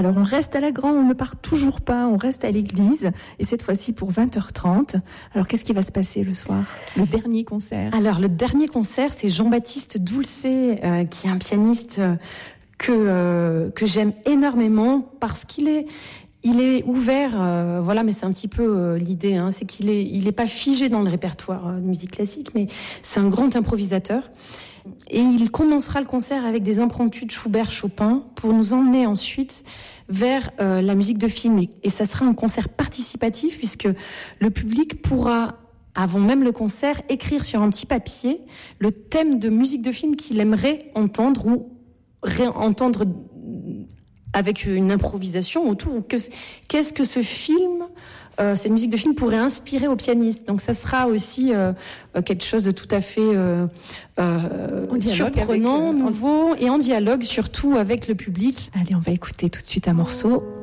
Alors on reste à la Grande, on ne part toujours pas, on reste à l'église, et cette fois-ci pour 20h30. Alors qu'est-ce qui va se passer le soir? Le dernier concert. Alors le dernier concert, c'est Jean-Baptiste Dulcé, qui est un pianiste que j'aime énormément parce qu'il est ouvert, voilà, mais c'est un petit peu l'idée, hein, c'est qu'il est pas figé dans le répertoire de musique classique, mais c'est un grand improvisateur. Et il commencera le concert avec des impromptus de Schubert, Chopin, pour nous emmener ensuite vers la musique de film. Et ça sera un concert participatif, puisque le public pourra, avant même le concert, écrire sur un petit papier le thème de musique de film qu'il aimerait entendre ou réentendre avec une improvisation autour. Qu'est-ce que ce film, cette musique de film pourrait inspirer au pianiste? Donc ça sera aussi quelque chose de tout à fait surprenant, nouveau et en dialogue surtout avec le public. Allez, on va écouter tout de suite un morceau.